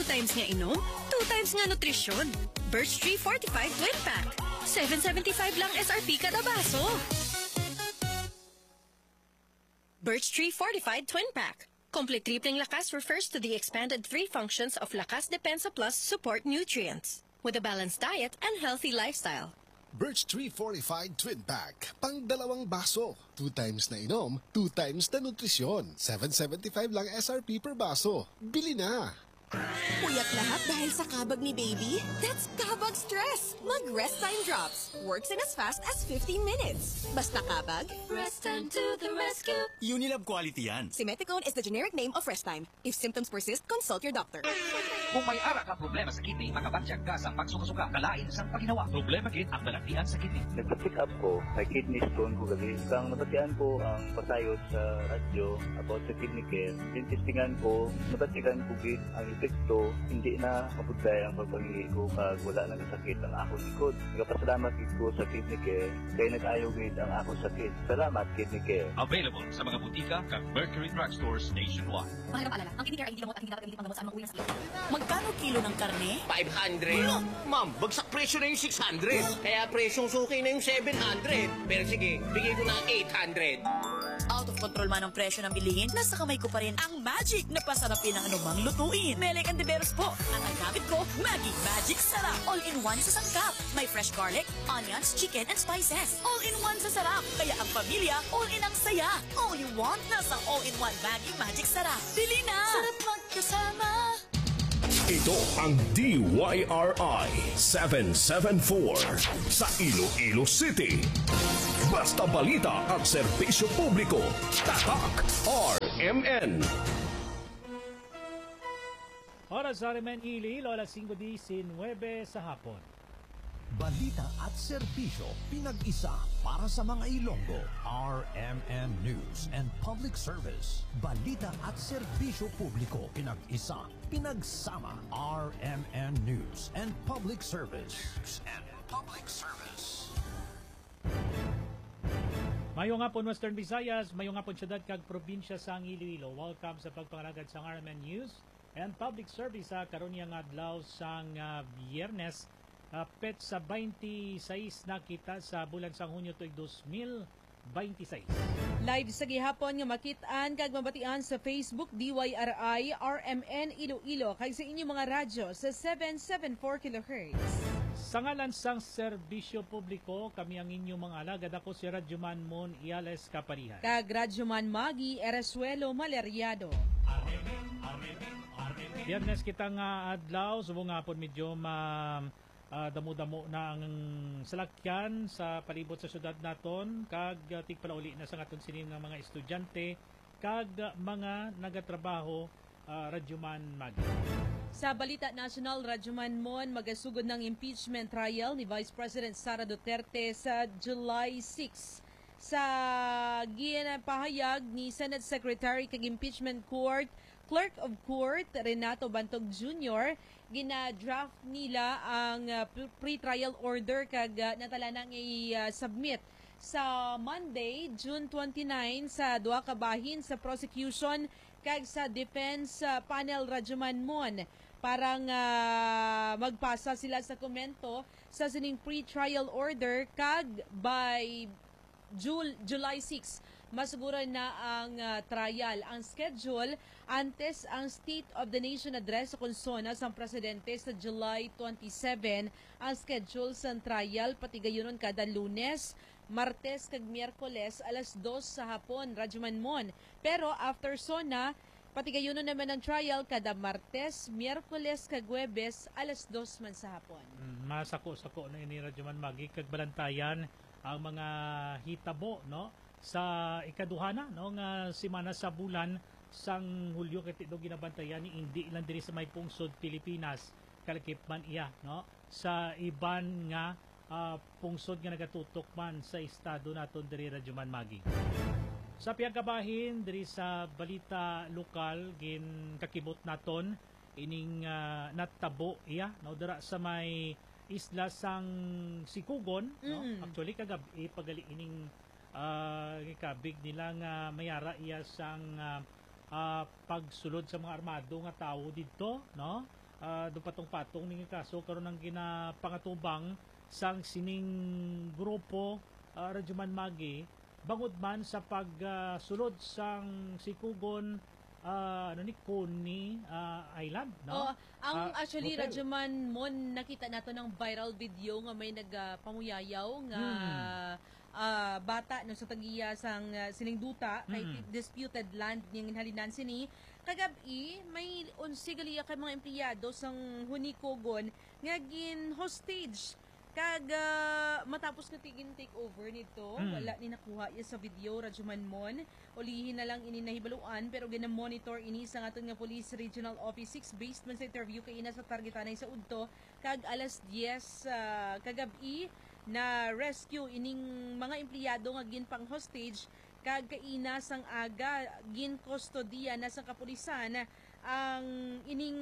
2 times nga inom, 2 times nga nutrisyon. Birch Tree Fortified Twin Pack. 7.75 lang SRP kada baso. Birch Tree Fortified Twin Pack. Complete tripling lakas refers to the expanded 3 functions of Lakas Depensa Plus support nutrients with a balanced diet and healthy lifestyle. Birch Tree Fortified Twin Pack. Pang 2 baso. 2 times na inom, 2 times na nutrisyon. 7.75 lang SRP per baso. Bili na! Puyat lahat dahil sa kabag ni baby? That's kabag stress! Mag-Rest Time Drops. Works in as fast as 15 minutes. Basta kabag, Rest Time to the rescue. Unilab quality yan. Simeticone is the generic name of Rest Time. If symptoms persist, consult your doctor. Kung may ara ka problema sa kidney, makabatyag ka sa pagsuka-suka, kalain sa paginawa. Problema gid ang balagtian sa kidney. Nagpa-check up ko, may kidney stone ko gabi. Kang nabatian ko ang pasayot sa radyo about sa kidney care. Tintistingan ko, nabatikan ko gid ang epekto, hindi na mapudlay ang pagpangili ko pag wala nang sakit ang akong likod. Nagpasalamat gid ko sa kidney care, kaya nag-ayaw gid ang akong sakit. Salamat, kidney care. Available sa mga butika kag Mercury Drugstores nationwide. Mahirap paalala, ang kidney care ay hindi gamot at hindi dapat gamitin panggamot sa anumang uri ng sakit. Magkano kilo ng karne? 500. Ma'am, bagsak presyo na yung 600. Kaya presyong suki na yung 700. Pero sige, bigay ko na 800. Out of control man ang presyo ng bilihin, nasa kamay ko pa rin ang magic na pasarapin ng anumang lutuin. Melek and Diveros po. At ang gamit ko, Maggi Magic Sarap. All-in-one sa sangkap. May fresh garlic, onions, chicken, and spices. All-in-one sa sarap. Kaya ang pamilya, all-in ang saya. All you want, nasa all-in-one Maggi Magic Sarap. Bili na! Sarap magkasama! Ito ang DYRI 774 sa Iloilo City. Basta balita at serbisyo publiko. Tatak RMN. Oras sa RMN Iloilo, alas 5:19 sa hapon. Balita at serbisyo pinag-isa para sa mga Ilonggo. RMN News and Public Service. Balita at serbisyo publiko pinag-isa, pinagsama. RMN News and Public Service. Mayong hapon Western Visayas, mayong hapon syudad kag probinsya sa Iloilo. Welcome sa pagpangalagad sa RMN News and Public Service sa karunyang adlaw sang Biyernes. Pet sa 26 na kita sa bulan sang Hunyo tuig 2026. Live sa gihapon nga makitaan kag mabatian sa Facebook DYRI RMN Iloilo kag sa inyong mga radyo sa 774 kHz. Sa ngalan sang serbisyo publiko, kami ang inyong mga alagad. Ako si Radyoman Mon Iales Kaparihan. Kag Radyoman Magi Eresuelo Maleriado. Biyernes kita nga adlaw, subong nga po medyo damo-damo na ang salakyan sa palibot sa syudad naton kag tigpalauli na sa aton sining ng mga estudyante kag mga nagatrabaho. Radyoman Magi. Sa Balita National, Radyoman Mon magasugod ng impeachment trial ni Vice President Sara Duterte sa July 6. Sa ginapahayag ni Senate Secretary kag Impeachment Court Clerk of Court Renato Bantog Jr., gina-draft nila ang pre-trial order kag natala nang i-submit sa Monday, June 29 sa duha ka bahin sa prosecution kag sa defense panel Radyoman Mon. Parang magpasa sila sa komento sa sining pre-trial order kag by July 6 masuguro na ang trial. Ang schedule antes ang State of the Nation Address sa konsona sa presidente sa July 27. Ang schedule sa trial pati gayunon kada Lunes, Martes kag Miyerkules alas 2 sa hapon Radyoman Mon. Pero after sona pati gayunon naman ang trial kada Martes, Miyerkules kag Huwebes alas 2 man sa hapon. Masako-sako na ini Radyoman Magi kag balantayan ang mga hitabo no sa ikaduhana no nga semana sa bulan sang Hulyo kay do ginabantayan ni hindi lang diri sa may pungsod Pilipinas kalakip man iya no sa iban nga pungsod nga nagatutok man sa estado naton diri Radyoman Magi. Sa piyagabahin diri sa balita lokal gin kakibot naton ining natabo iya no dira sa may isla sang Sikugon no actually kagabi pagali ining kabig nila nga mayara iya sang pagsulod sa mga armado nga tawo didto no do patong-patong ning kaso karon ang ginapangatubang sang sining grupo Radyo Man Magi bangod man sa pagsulod sang Sikugon Coney Island, no? Actually, hotel. Radyo Man Mon, nakita nato ng viral video nga may nagpamuyayaw nga bata no sa tagiya sang sining duta kay disputed land ning halinan sini. Kagabi may 11 gali kay mga empleyado sang Hunikogon nga gin hostage. Kag matapos na tigin take over nito, wala ni nakuha iya sa video Radyo Man Mon. Ulihin na lang ini nahibaluan pero gina-monitor ini sa aton nga Police Regional Office 6 based man sa interview kay ina sa targetanay sa udto kag alas 10 kagabi na rescue ining mga empleyado nga gin pang hostage kag kaina sang aga gin kustodiya na sa kapulisan ang ining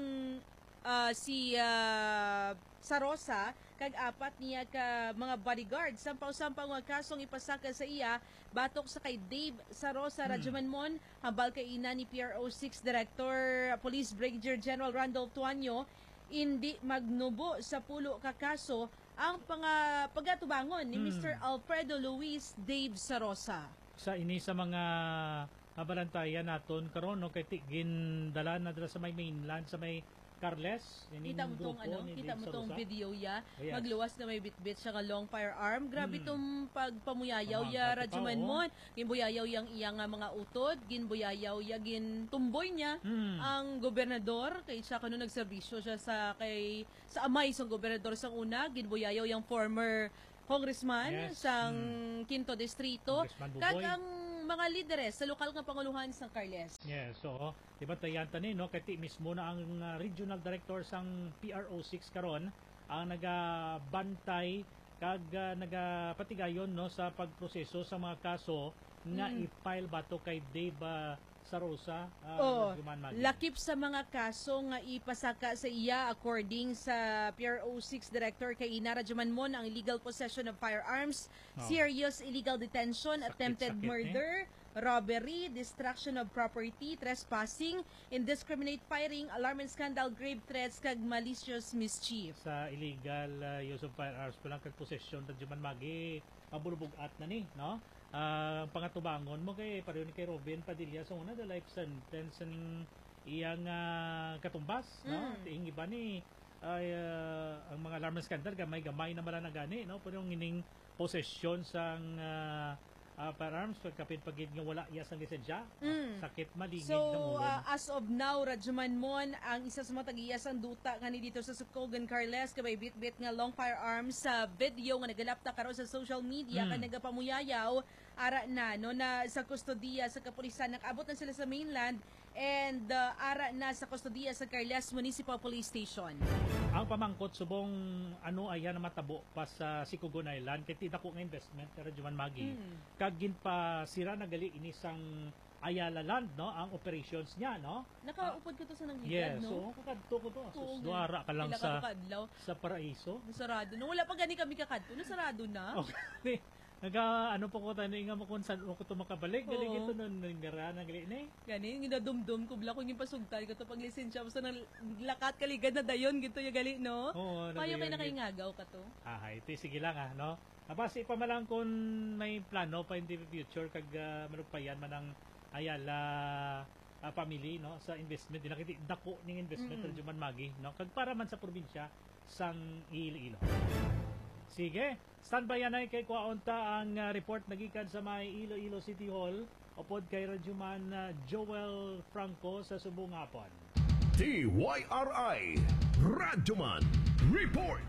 si Sarosa kag apat niya ka mga bodyguard sampaw-sampaw nga kasong ipasaka sa iya batok sa kay Dave Sarosa Radyo Man Mon habal kay ina ni PRO6 Director Police Brigadier General Randolph Tuanyo hindi magnubo sa pulo ka kaso ang pagatubangon ni Mr. Alfredo Luis Dave Sarosa. Sa ini sa mga balantayan naton karon no kay tigin dala na dala sa may mainland sa may Carles, kita mo tong kita mo tong video ya. Magluwas na may bitbit siya ka long firearm. Grabe tong pagpamuyayaw ya Radyo Man Mon. Ginbuyayaw yang iyang mga utod, ginbuyayaw ya gin tumboy niya ang gobernador kay siya kanu nagserbisyo siya sa amay sang gobernador sang una, ginbuyayaw yang former congressman sang Quinto Distrito kag ang mga lideres sa lokal nga panguluhan sa Carles. Yes, so diba tayan tani no kay mismo na ang regional director sang PRO6 karon ang nagabantay kag nagapatigayon no sa pagproseso sa mga kaso nga i-file bato kay Dave Sarosa lakip sa mga kaso nga ipasaka sa iya according sa PRO6 Director kay ina Radyo Man Mon ang illegal possession of firearms, serious illegal detention, attempted murder, robbery, destruction of property, trespassing, indiscriminate firing, alarm and scandal, grave threats kag malicious mischief. Sa illegal use of firearms pa lang kag possession Radyo Man Magi mabulubugat na ni no. Pangatubangon mo kay pareho ni kay Robin Padilla sa una the life sentence ning iyang katumbas no tiing iba ni ang mga alarm scandal gamay na mala na gani no pero yung ining possession sang firearms pagkapit pagid nga wala iya sang lisensya sakit maligid so, ng ulo. As of now Radyo Man Mon ang isa sa mga tag-iya sang duta kani dito sa Sikogon Carles kabay bit-bit nga long firearms sa video nga nagalapta karon sa social media kan nagapamuyayaw ara na no na sa kustodiya sa kapulisan nakaabot na sila sa mainland and ara na sa kustodiya sa Carles Municipal Police Station. Ang pamangkot subong ayan na matabo pa sa Sikugon Island kay dako nga investment kay Radyo Man Magi kag gin pa sira na gali ini sang Ayala Land no ang operations niya no nakaupod ko to sa nanghigad no so kakadto ko to duara ka lang sa Paraiso sarado no wala pa gani kami kakadto no sarado na okay ano po ko tayo nga mo kung saan ko ito makabalik galing ito nun nangara na gali na gani ginadumdum ko bla ko yung pasugtal ko ito pag lisensya basta lakat kaligad na dayon gito yung gali no payo kayo na kaingagaw ka to ito sige lang no basi pa malang kung may plano pa in the future kag manugpayan man ang Ayala family no sa investment dinakiti dako ning investment Radyo Man Magi no kag para man sa probinsya sang Iloilo. Sige, standby yan ay kay kuwaunta ang report nagikan sa may Iloilo City Hall upod kay Radyo Man Joel Franco sa Subong Hapon. DYRI Radyo Man Report.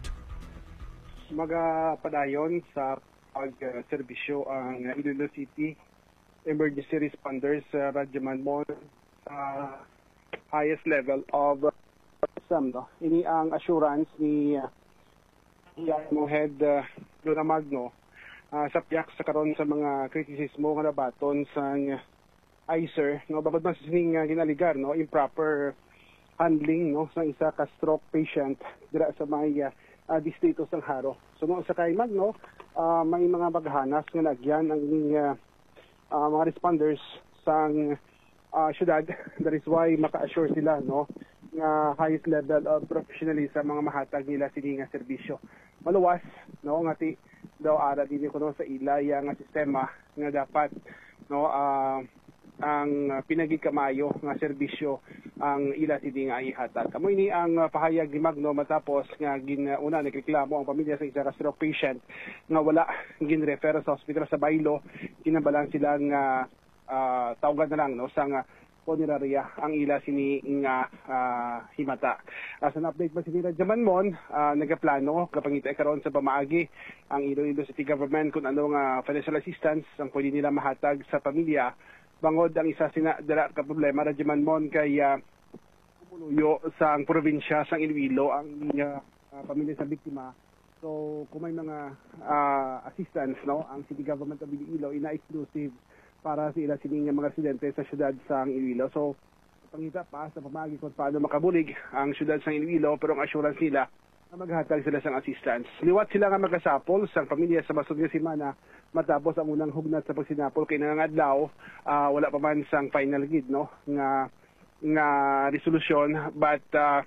Magapadayon sa pag-serbisyo ang Iloilo City emergency responders sa Radyo Man Mon sa highest level of no? Ini ang assurance ni mo head Luna Magno sa piyak sa karon sa mga kritisismo nga nabaton sa ICER no bagod man sa sining ginaligar no improper handling no sa isa ka stroke patient dira sa may distrito sang Haro. So mo sa kay Magno may mga baghanas nga nagyan ang mga responders sang syudad. That is why maka-assure sila no nga highest level of professionalism mga mahatag nila sini nga serbisyo. Maluwas no nga ti daw ara din ko no sa ilaya nga sistema nga dapat no ang pinagikamayo nga serbisyo ang ila sini nga ihatag. Kamo ini ang pahayag ni Magno matapos nga ginuna nagreklamo ang pamilya sa isa ka stroke patient nga wala ginrefer sa ospital sa Bailo, kinabalan sila nga tawagan na lang no sa nga punerarya ang ila sini nga himata. As an update pa sini Radyaman Mon, nagaplano kapangita karon sa pamaagi ang Iloilo City Government kung ano nga financial assistance ang pwede nila mahatag sa pamilya bangod ang isa sina dala ka problema Radyaman Mon kay kumuluyo sa ang probinsya sa Iloilo ang pamilya sa biktima. So kung may mga assistance no ang City Government of Iloilo ina-exclusive para sa ila sining mga residente sa syudad sa Iloilo. So, pangita pa sa pamagi kung paano makabulig ang syudad sa Iloilo pero ang assurance nila na maghatag sila sang assistance. Liwat sila nga magkasapol sa pamilya sa masud nga semana matapos ang unang hugnat sa pagsinapol kay nangadlaw wala pa man sang final gid no nga resolusyon but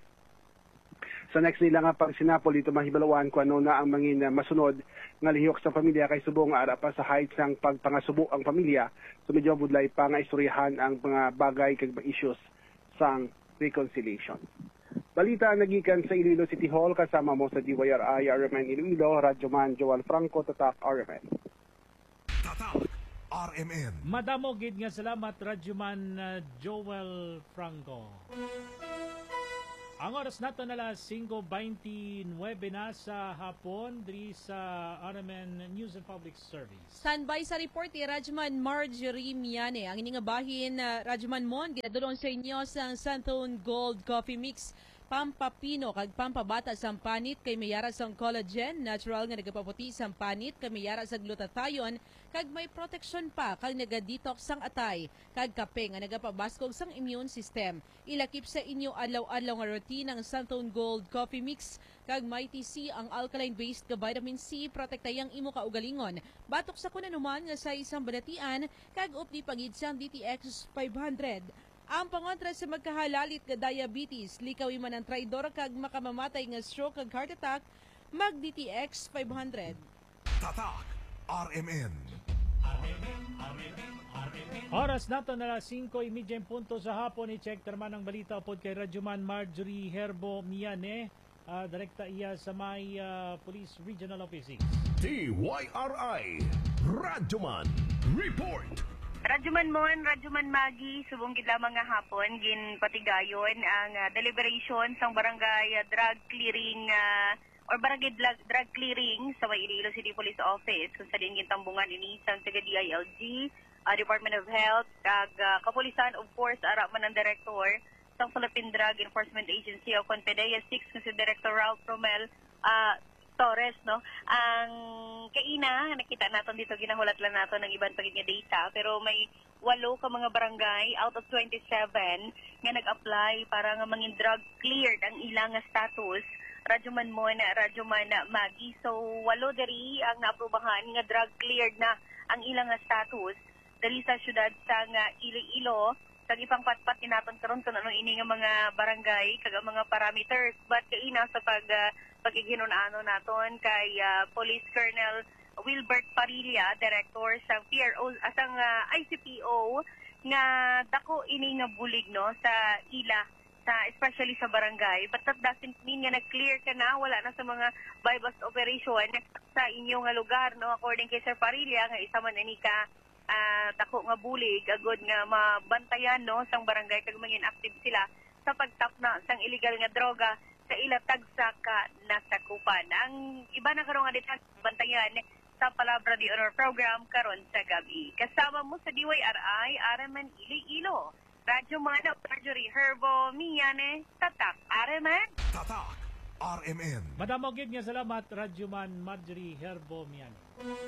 sa next nila nga pag sinapol dito mahibalawan kung ano na ang mangin masunod nga lihok sa pamilya kay subong ara pa sa height sang pagpangasubo ang pamilya. So medyo budlay pa nga istoryahan ang mga bagay kag issues sang reconciliation. Balita nagikan sa Iloilo City Hall kasama mo sa DYRI RMN Iloilo, Radyoman Joel Franco, Tatak RMN. Tatak RMN. Madamo gid nga salamat Radyoman Joel Franco. Ang oras nato na las 5:29 na sa hapon diri sa RMN News and Public Service. Standby sa report ni Radyoman Marjorie Miane. Ang ining bahin Radyoman Mon ginadulong sa inyo sa Santon Gold Coffee Mix. Pampapino kag pampabata sang panit kay mayara sang collagen, natural nga nagapaputi sang panit kay mayara sa glutathione kag may protection pa kag naga-detox sang atay kag kape nga nagapabaskog sang immune system. Ilakip sa inyo adlaw-adlaw nga routine ang Santon Gold Coffee Mix kag may TC ang alkaline-based nga vitamin C protektayang imo kaugalingon. Batok sa kunanuman nga sa isang balatian kag updi pagid sang DTX 500. Ang pangontra sa magkahalalit nga diabetes, likaw man ang traidor kag makamamatay nga stroke kag heart attack, mag DTX 500. Tatak RMN. Oras nato na 5:30 punto sa hapon. I-check naman ang balita upod kay Radyoman Marjorie Herbo Miane. Direkta iya sa may Police Regional Office. DYRI Radyoman Report. Radyoman Mon, Radyoman Magi, subong gid lamang nga hapon gin patigayon ang deliberation sang barangay drug clearing or barangay drug clearing sa may Iloilo City Police Office kung sa din gintambungan ini sang taga DILG, Department of Health, kag kapulisan of course ara man ang director sang Philippine Drug Enforcement Agency o CONFEDEA 6 si Director Ralph Romel Torres, no? Ang kaina, nakita natin dito, ginahulat lang natin ng ibang pagiging data, pero may 8 ka mga barangay out of 27 nga nag-apply para nga mangin drug cleared ang ilang status. Radyoman Mon, Radyoman Magi. So, 8 dari ang naaprubahan nga drug cleared na ang ilang status dari sa syudad sa Iloilo. Kag ipang patpat naton karon kung ano ini nga mga barangay kag mga parameters, but kaina sa pagighinunano naton kay Police Colonel Wilbert Parilla, Director sa PRO asang ICPO nga dako ini nga bulig no sa ila sa especially sa barangay, but that doesn't mean nga nag-clear ka na, wala na sa mga bypass operation sa inyong lugar, no? According kay Sir Parilla nga isa man ani ka dako nga bulig agod nga mabantayan no sang barangay kag mangin active sila sa pagtap na sang illegal nga droga sa ilatag sa nasakupan. Ang iba na karon nga dito bantayan sa Palabra de Honor program karon sa gabi. Kasama mo sa DYRI RMN Iloilo. Radyoman Marjorie Herbo Miane, Tatak RMN. Tatak RMN. Madamo gid nga salamat Radyoman Marjorie Herbo Miane.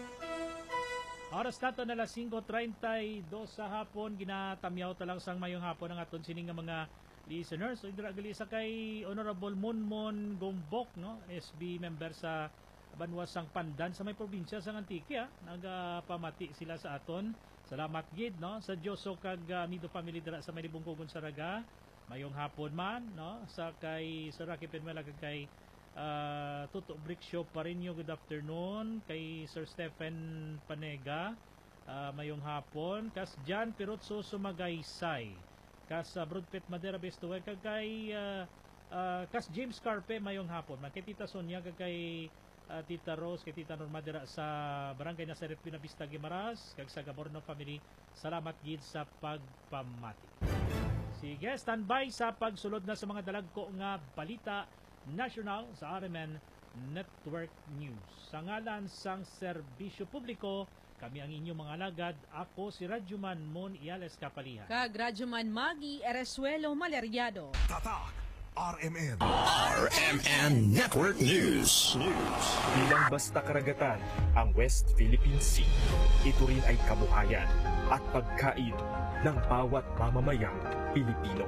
Oras nato na las 5:32 sa hapon, ginatamyaw talang sang mayong hapon ang aton sining nga mga listeners. So idra gali sa kay Honorable Monmon Gombok, no, SB member sa Banwasang Pandan sa may probinsya sa Antique, nagapamati sila sa aton. Salamat gid no sa Diyoso kag Amido family dira sa may Libungkogon Saraga. Mayong hapon man, no? Sa kay Rocky Penmela kay Tuto Brickshow Parinyo, good afternoon. Kay Sir Stephen Panega, mayong hapon. Kas Jan Pirotso Sumagaysay. Kas Broadpet Madera Bestuwe. Kay kas James Carpe, mayong hapon. Kay Tita Sonia, kay Tita Rose, kay Tita Norma Dera sa Barangay Nazaret Pinabista Gimaras, kag sa Gaborno Family. Salamat gid sa pagpamati. Sige, standby sa pagsulod na sa mga dalagko nga balita national sa RMN Network News. Sa ngalan sang serbisyo publiko, kami ang inyong mga alagad. Ako si Radyoman Mon Iales Kapalihan. Kag Radyoman Magi Eresuelo Maleriado. Tatak RMN. RMN Network News. Bilang basta karagatan ang West Philippine Sea, ito rin ay kabuhayan at pagkain ng bawat mamamayang Pilipino.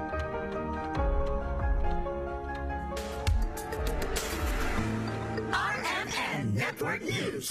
RMN Network News.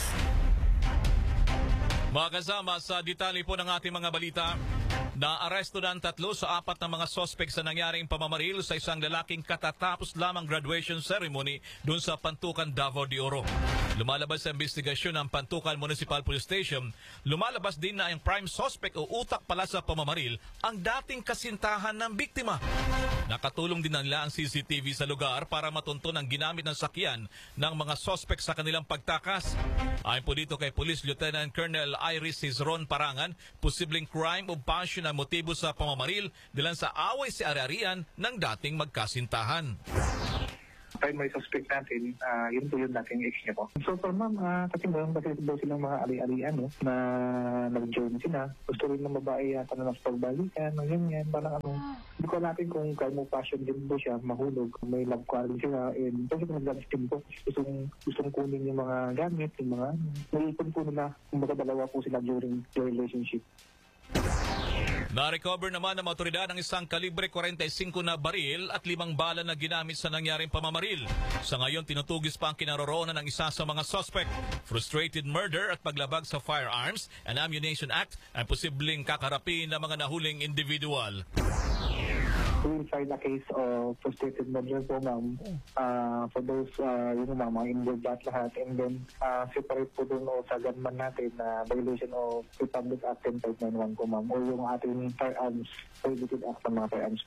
Mga kasama, sa detalye po ng ating mga balita, naaresto na ang 3 sa 4 na mga sospek sa nangyaring pamamaril sa isang lalaking katatapos lamang graduation ceremony doon sa Pantukan, Davao de Oro. Lumalabas sa investigasyon ng Pantukan Municipal Police Station, lumalabas din na ang prime suspect o utak pala sa pamamaril ang dating kasintahan ng biktima. Nakatulong din nila ang CCTV sa lugar para matunton ang ginamit ng sakyan ng mga suspect sa kanilang pagtakas. Ayon po dito kay Police Lieutenant Colonel Iris Cizron Parangan, posibleng crime of passion ang motibo sa pamamaril dahil sa away si ari-arian ng dating magkasintahan. Tayo may suspect natin, yun po yun natin ex niya po. So for ma'am, kasi meron kasi daw silang mga ari-arian na nag-join sila. Gusto rin ng babae yata na nagpagbalikan, ganyan, parang hindi ko natin kung kaya mo passion din po siya, mahulog. May love quarrel sila, and kasi nag-lasting po. Gustong kunin yung mga gamit, yung mga naipon po nila, kung dalawa po sila during the relationship. Na-recover naman ng otoridad ang isang kalibre 45 na baril at 5 bala na ginamit sa nangyaring pamamaril. Sa ngayon, tinutugis pa ang kinaroroonan ng isa sa mga suspect. Frustrated murder at paglabag sa Firearms and Ammunition Act ang posibleng kakarapin ng mga nahuling individual. We will find a case of frustrated murder po, ma'am, for those, mga involved at lahat. And then, separate po dun sa gunman natin na violation of Republic Act 10591 po, ma'am, o yung ating firearms, prohibited act ng mga firearms.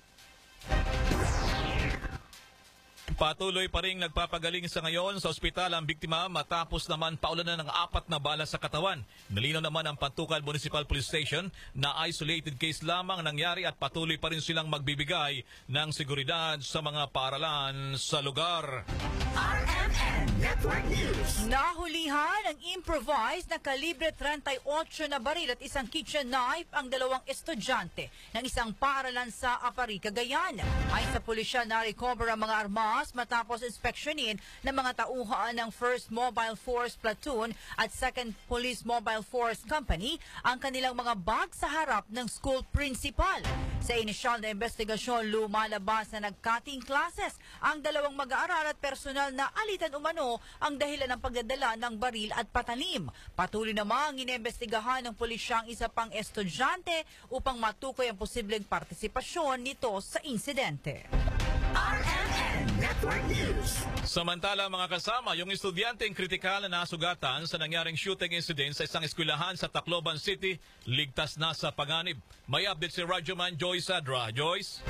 Patuloy pa rin nagpapagaling sa ngayon sa ospital ang biktima matapos naman paulanan ng 4 na bala sa katawan. Nalinaw naman ang Pantukan Municipal Police Station na isolated case lamang nangyari at patuloy pa rin silang magbibigay ng seguridad sa mga paaralan sa lugar. RMN Network News. Nahulihan ang improvised na kalibre 38 na baril at isang kitchen knife ang 2 estudyante ng isang paaralan sa Apari, Cagayan. Ayon sa pulisya, na-recover ang mga armas matapos inspeksyonin ng mga tauhan ng 1st Mobile Force Platoon at 2nd Police Mobile Force Company ang kanilang mga bag sa harap ng school principal. Sa inisyal na investigasyon, lumalabas na nag-cutting classes ang 2 mag-aaral at personal na alitan umano ang dahilan ng pagdadala ng baril at patalim. Patuloy namang inimbestigahan ng pulisya ang isa pang estudyante upang matukoy ang posibleng partisipasyon nito sa insidente. RMN Network News. Samantala mga kasama, yung estudyanteng kritikal na nasugatan sa nangyaring shooting incident sa isang eskwelahan sa Tacloban City, ligtas na sa panganib. May update si Radyoman Joyce Adra. Joyce?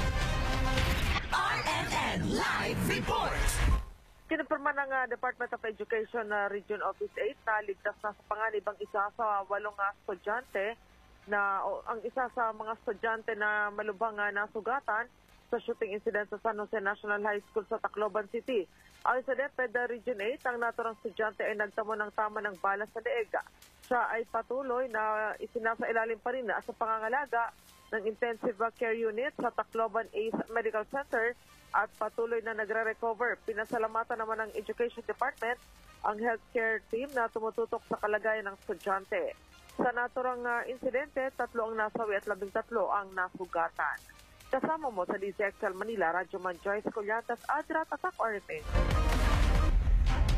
RMN Live Report. Kinupirma ng Department of Education Region Office 8 na ligtas na sa panganib ang isa sa 8 estudyante ang isa sa mga estudyante na malubhang nasugatan sa shooting incident sa San Jose National High School sa Tacloban City. Ayon sa DepEd Region 8, ang naturang estudyante ay nagtamo ng tama ng bala sa leeg. Siya ay patuloy na isinasailalim pa rin sa pangangalaga ng intensive care unit sa Tacloban Ace Medical Center at patuloy na nagre-recover. Pinasalamatan naman ng Education Department ang healthcare team na tumututok sa kalagayan ng estudyante. Sa naturang insidente, 3 ang nasawi at 13 ang nasugatan. Kasama mo sa DZXL Manila, Radyoman Joyce Collantas, Adra, Tatak, RMN.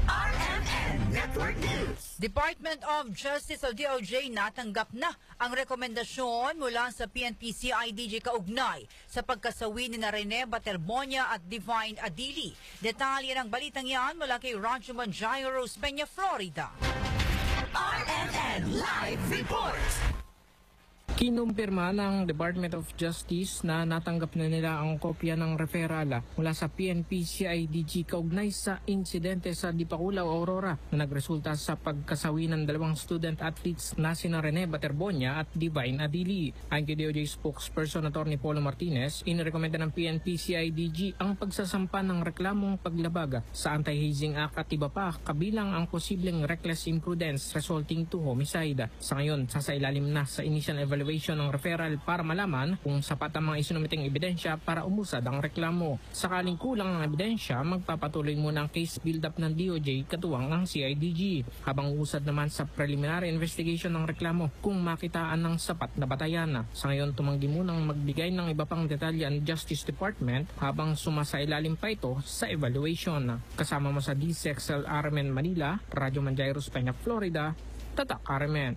RMN Network News. Department of Justice o DOJ natanggap na ang rekomendasyon mula sa PNP-CIDG kaugnay sa pagkasawi ni Rene Baterbonia at Divine Adili. Detalye ng balitang yan mula kay Rajuman Jairo Peña, Florida. RMN Live Report. Kinumpirma ng Department of Justice na natanggap na nila ang kopya ng referral mula sa PNP-CIDG kaugnay sa insidente sa Dipakulaw, Aurora na nagresulta sa pagkasawi ng dalawang student athletes na sina Rene Baterbonia at Divine Adili. Ayon kay DOJ spokesperson Atty. Polo Martinez, inirekomenda ng PNP-CIDG ang pagsasampa ng reklamong paglabag sa Anti-Hazing Act at iba pa kabilang ang posibleng reckless imprudence resulting to homicide. Sa ngayon, sasailalim na sa initial evaluation ng referral para malaman kung sapat ang mga isinumiting ebidensya para umusad ang reklamo. Sakaling kulang ang ebidensya, magpapatuloy muna ang case build-up ng DOJ katuwang ang CIDG. Habang uusad naman sa preliminary investigation ng reklamo kung makitaan ng sapat na batayan. Sa ngayon, tumanggi munang magbigay ng iba pang detalye ang Justice Department habang sumasailalim pa ito sa evaluation. Kasama mo sa DCXL RMN Manila, Radyo Manjairos Peña, Florida, Tatak RMN.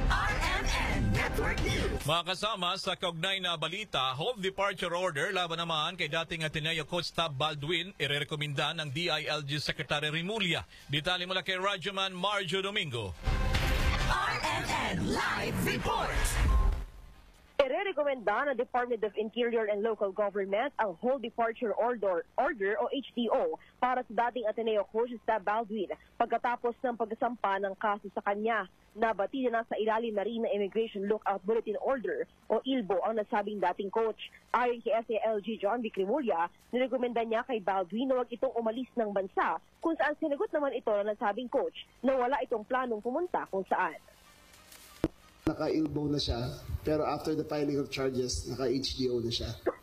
Mga kasama sa kaugnay na balita, Home Departure Order laban naman kay dating Ateneo Coach Tab Baldwin, irerekomenda ng DILG Secretary Rimulya. Detalye mula kay Rajuman Marjo Domingo. RMN Live Report. Irerekomenda ng Department of Interior and Local Government ang Whole Departure Order o HDO para sa dating Ateneo Coach Tab Baldwin pagkatapos ng pagkasampa ng kaso sa kanya. Nabati na sa ilalim na rin ng Immigration Lookout Bulletin Order o ILBO ang nasabing dating coach. Ayon kay SALG John B. Crimulya, nirekomenda niya kay Baldwin na huwag itong umalis ng bansa kung saan sinagot naman ito ng nasabing coach na wala itong planong pumunta kung saan. Naka-ILBO na siya, pero after the filing of charges, naka-HDO na siya.